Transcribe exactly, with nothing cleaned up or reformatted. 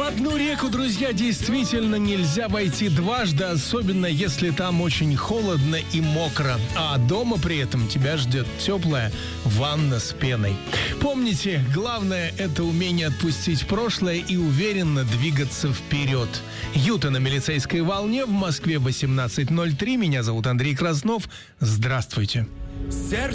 одну реку, друзья, действительно нельзя войти дважды, особенно если там очень холодно и мокро. А дома при этом тебя ждет теплая ванна с пеной. Помните, главное – это умение отпустить прошлое и уверенно двигаться вперед. Юта на милицейской волне, в Москве восемнадцать ноль три. Меня зовут Андрей Краснов. Здравствуйте. Сердце